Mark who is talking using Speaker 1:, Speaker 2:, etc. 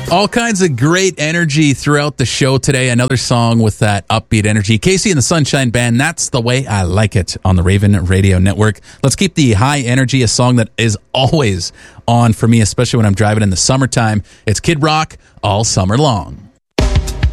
Speaker 1: All kinds of great energy throughout the show today. Another song with that upbeat energy. Casey and the Sunshine Band, That's the Way I Like It on the Raven Radio Network. Let's keep the high energy, a song that is always on for me, especially when I'm driving in the summertime. It's Kid Rock, All Summer Long.